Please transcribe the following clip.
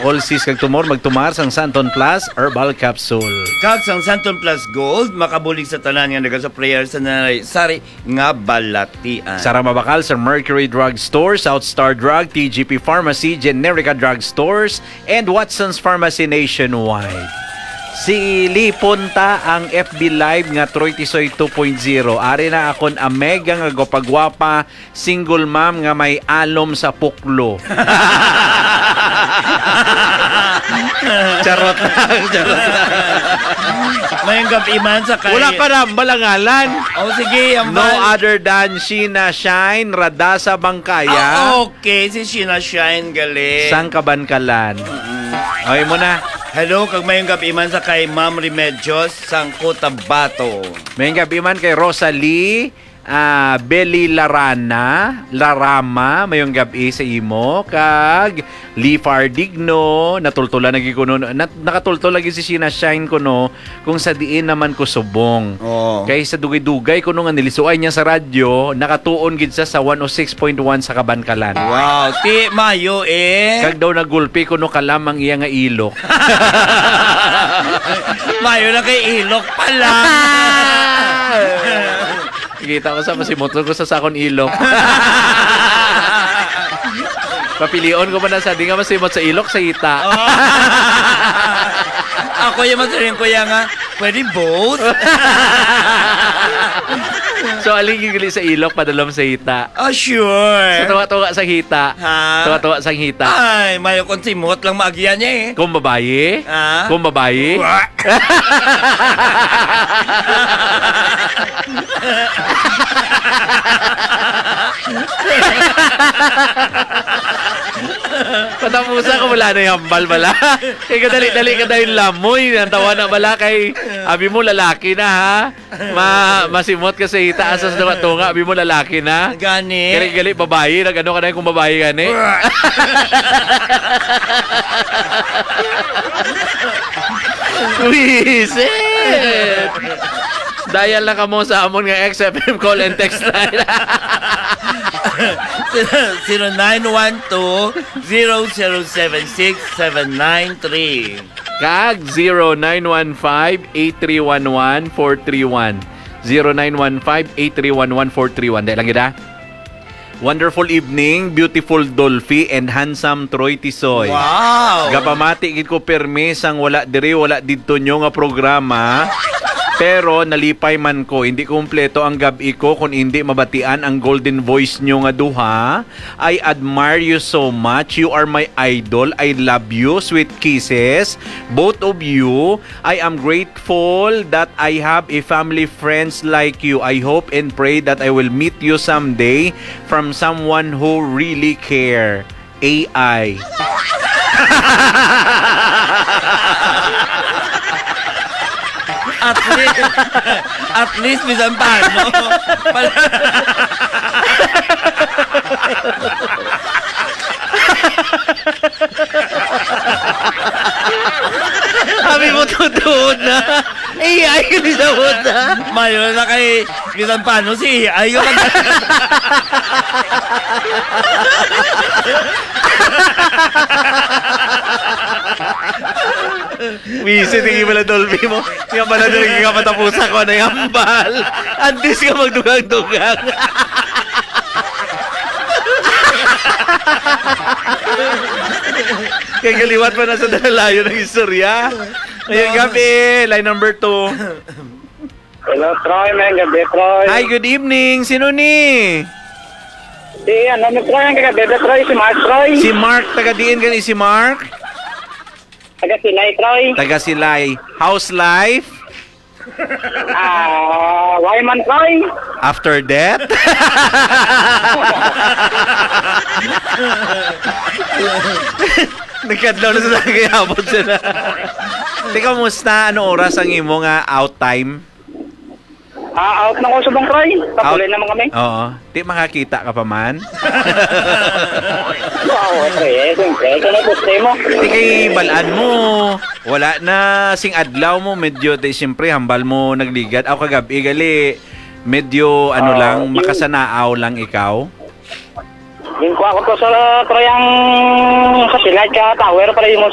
Colsis kag tumor magtumar sang Santon Plus Herbal Capsule. Kag sang Santon Plus Gold makabulig sa tanan nga naga sa prayer sa nanay sari nga balatian. Sara mabakal sa Mercury Drug Store, South Star Drug, TGP Pharmacy, Generica Drug Stores, and Watson's Pharmacy nationwide. Si Lee punta ang FB Live nga Troy Tisoy 2.0. Ari na akon amega nga gopagwapa single mom nga may alom sa puklo. Charot lang, charot lang. Mayong gabi-man sa kay... Wala pa na, balangalan. Oh, sige, ang No other than Sheena Shine, Radasa Bangkaya. Okay, si Sheena Shine gali. Sang Kabankalan. Okay mo na. Hello, kag mayong gabi-man sa kay Ma'am Remedios sang Cotabato. Mayong gabi man kay Rosalie, Beli Larama, mayong gabi sa imo, kag Lee Fardigno, natultula lagi ko no, nakatultol lagi si Sheena Shine ko no, kung sa diin naman ko subong. Oh. Kay sa dugay-dugay ko no nga nilisuay niya sa radyo, nakatuon gid sa 106.1 sa Kabankalan. Wow, ti mayo eh. Kag daw nagulpi ko no kalamang iya nga ilok. Mayo na kay ilok pala. Kita ko sa masimotol ko sa sakon ilok. Papilion ko pa na sa di nga masimot sa ilok sa ita. Oh. Ako yung masarin ko yan nga, pwede both. So aling gigali sa ilok padalom sa hita. Oh, sure. So tuwa-tuwa sa hita. Ha? Tuwa-tuwa sa hita. Ay, mayo kung simot lang maagyan niya eh. Kung babaye? Ha? Kung babaye? Patapusan ko wala na yung hambal bala. Kaya kadali-dali ka dahil lamoy. Ang tawa na bala kay abi mo lalaki na ha. Masimot ka sa hita asas na tunga. Abi mo lalaki na. Gani. Gali-gali babae. Nagano ka na yung kung babae gani. Wisit! Dial na ka mo sa amon nga XFM call and text line. 0912-0076-793 Kag 0915-8311-431 0915-8311-431 Dahil lang gida. Wonderful evening, beautiful Dolphy and handsome Troy Tisoy. Wow! Gapamati gid ko permi sang wala diri wala didto nyo nga programa. Pero nalipay man ko, hindi kumpleto ang gabi ko kung hindi mabatian ang golden voice nyo nga duha. I admire you so much. You are my idol. I love you. Sweet kisses. Both of you. I am grateful that I have a family friends like you. I hope and pray that I will meet you someday from someone who really care. AI. At least bisan paano. Sabi mo tutuod na. AI ka ni Dawod na. Mayo na kay bisan paano si AI yung Wisit, hindi pala Dolby mo. Hindi ka pala doon, hindi ka matapusan ko na yung hambal. Andis ka magdugang-dugang. Kaya kaliwat pa na sa dalalayo ng istorya. Ngayong gabi, line number 2. Hello, Troy. May gabi, Troy. Hi, good evening. Sino ni? Si, Troy. Ang gabi, Troy. Si Mark, Troy. Si Mark. Taga-diin ka ni si Mark? Taga-Silay, Troy. Taga-Silay. House life? Wyman, Troy. After death? Nagkadlaw na sa kayabot sila. Teka, musta? Ano oras ang imo nga out time? Out na ko sa bang, Troy. Papuloy naman kami. Oo. Di makakita ka pa man? Wow, Troy. Siyempre, kaya gusto mo. Di kay balaan mo. Wala na sing adlaw mo. Medyo, siyempre, hambal mo nagligad. Ako kagabi, gali. Medyo, lang, makasanaaw lang ikaw. Yung ko ako to sa Troy ang sa Silay ka tower para yung